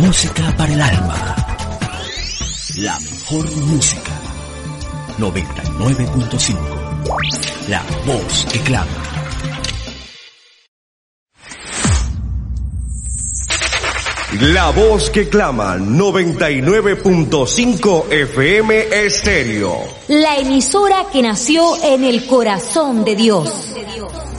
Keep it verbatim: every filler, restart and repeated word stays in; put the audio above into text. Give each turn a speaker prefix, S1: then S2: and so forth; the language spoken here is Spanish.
S1: Música para el alma. La mejor música. noventa y nueve punto cinco. La voz que clama.
S2: La voz que clama, noventa y nueve punto cinco F M Estéreo.
S3: La emisora que nació en el corazón de Dios.